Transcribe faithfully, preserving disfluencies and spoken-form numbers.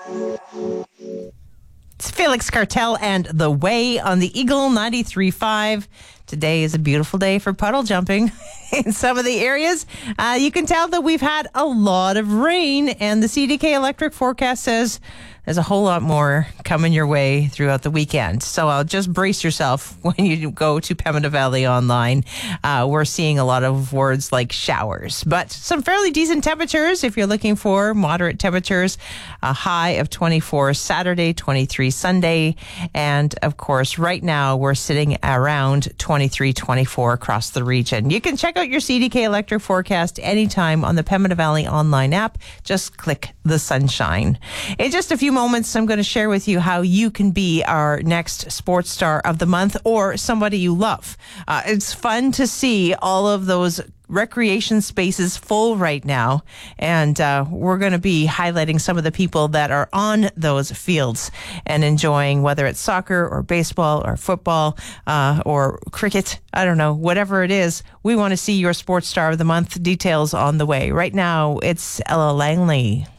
It's Felix Cartel and The Way on the Eagle ninety-three point five. Today is a beautiful day for puddle jumping in some of the areas. Uh, you can tell that we've had a lot of rain, and the C D K Electric forecast says there's a whole lot more coming your way throughout the weekend. So I'll just brace yourself when you go to Pembina Valley Online. Uh, we're seeing a lot of words like showers, but some fairly decent temperatures if you're looking for moderate temperatures. A high of twenty-four Saturday, twenty-three Sunday. And of course, right now we're sitting around twenty-three, twenty-four across the region. You can check out your C D K Electric forecast anytime on the Pembina Valley Online app. Just click the sunshine. In just a few moments, I'm going to share with you how you can be our next sports star of the month or somebody you love. Uh, it's fun to see all of those recreation spaces full right now, and uh, we're going to be highlighting some of the people that are on those fields and enjoying, whether it's soccer or baseball or football uh, or cricket, I don't know, whatever it is. We want to see your sports star of the month. Details on the way. Right now, it's Ella Langley.